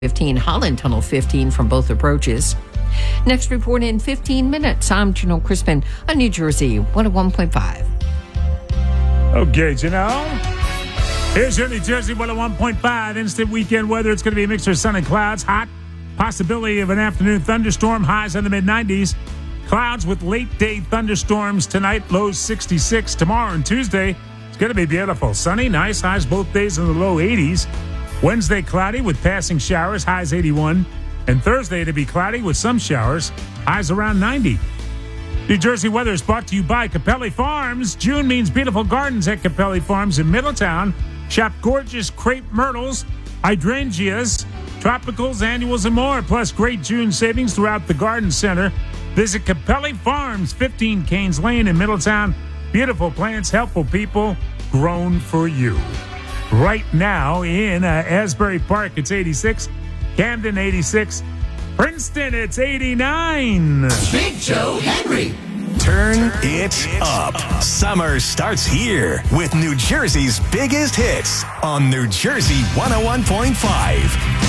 15, Holland Tunnel 15 from both approaches. Next report in 15 minutes. I'm Janelle Crispin on New Jersey 101.5. Okay, Janelle. Here's your New Jersey 101.5 instant weekend weather. It's going to be a mixture of sun and clouds. Hot. Possibility of an afternoon thunderstorm. Highs in the mid-90s. Clouds with late-day thunderstorms tonight. Lows 66. Tomorrow and Tuesday, it's going to be beautiful. Sunny, nice. Highs both days in the low 80s. Wednesday, cloudy with passing showers. Highs 81. And Thursday to be cloudy with some showers. Highs around 90. New Jersey weather is brought to you by Capelli Farms. June means beautiful gardens at Capelli Farms in Middletown. Shop gorgeous crepe myrtles, hydrangeas, tropicals, annuals, and more. Plus great June savings throughout the garden center. Visit Capelli Farms, 15 Canes Lane in Middletown. Beautiful plants, helpful people, grown for you. Right now in Asbury Park, it's 86. Camden, 86. Princeton, it's 89. Big Joe Henry. Turn it up. Summer starts here with New Jersey's biggest hits on New Jersey 101.5.